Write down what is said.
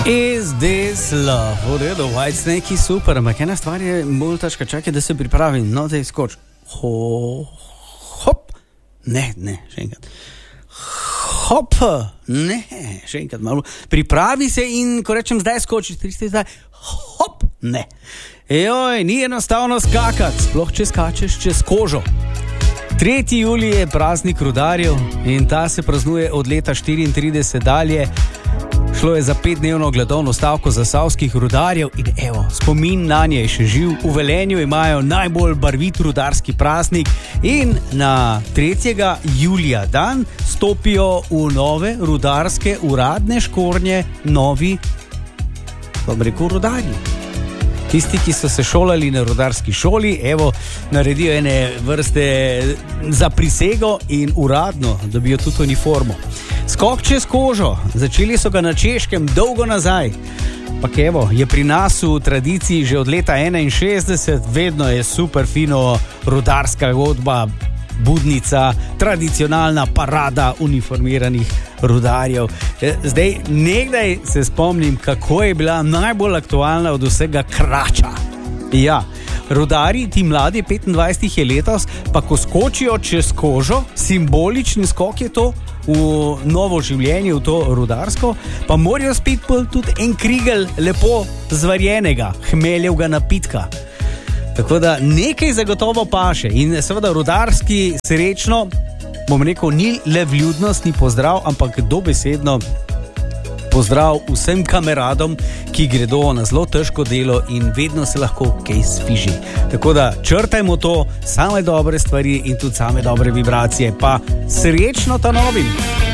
Is this love? V redu, White Snake je super, ampak ena stvar je bolj težka, čakaj, da se pripravim, no, zdaj skoč. Hop, ne, še enkrat. Hop, ne, še enkrat malo. Pripravi se in ko rečem zdaj skoči, zdaj, hop, ne. Ejoj, ni enostavno skakati, sploh če skačeš čez kožo. 3. julij je praznik rudarjev in ta se praznuje od leta 34 dalje. Šlo je za 5-dnevno gladovno stavko zasavskih rudarjev in evo, spomin na nje je še živ. V Velenju imajo najbolj barvit rudarski praznik in na 3. julija dan stopijo v nove rudarske uradne škornje novi, rudarji. Tisti, ki so se šolali na rudarski šoli, evo, naredijo ene vrste za prisego in uradno dobijo tudi uniformo. Skok čez kožo, začeli so ga na Češkem dolgo nazaj. Pa evo, je pri nas v tradiciji že od leta 61, vedno je super fino rudarska godba, budnica, tradicionalna parada uniformiranih rudarjev. Zdaj, nekdaj se spomnim, kako je bila najbolj aktualna od vsega krača. Ja, rudarji, ti mladi, 25 je letos, pa ko skočijo čez kožo, simbolični skok je to, v novo življenje, v to rudarsko, pa morajo spet tudi en krigel lepo zvarjenega, hmeljevega napitka. Tako da nekaj zagotovo paše in seveda rudarski srečno, bom rekel, ni le vljudnostni pozdrav, ampak dobesedno pozdrav vsem kameradom, ki gredo na zelo težko delo in vedno se lahko kaj sfiži. Tako da črtajmo to, same dobre stvari in tudi same dobre vibracije, pa srečno ta novim!